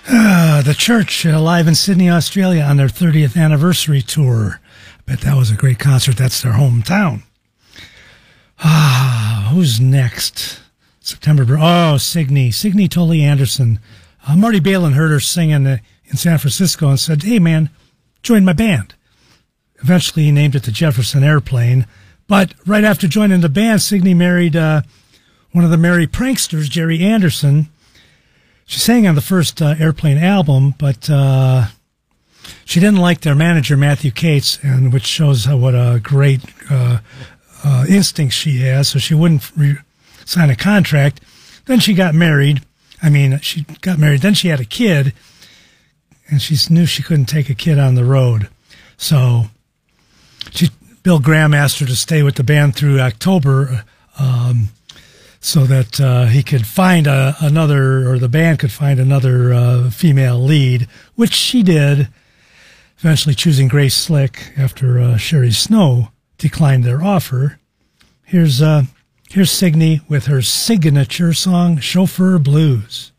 The Church, live in Sydney, Australia on their 30th anniversary tour. I bet that was a great concert. That's their hometown. Who's next? Signe Tully Anderson. Marty Balin heard her singing in San Francisco and said, "Hey, man, join my band." Eventually, he named it the Jefferson Airplane. But right after joining the band, Signe married one of the Merry Pranksters, Jerry Anderson. She sang on the first Airplane album, but she didn't like their manager, Matthew Cates, and which shows what a great instinct she has, so she wouldn't sign a contract. Then she got married. Then she had a kid, and she knew she couldn't take a kid on the road. So Bill Graham asked her to stay with the band through October so that he could find the band could find another female lead, which she did, eventually choosing Grace Slick after Sherry Snow declined their offer. Here's Signe with her signature song, Chauffeur Blues.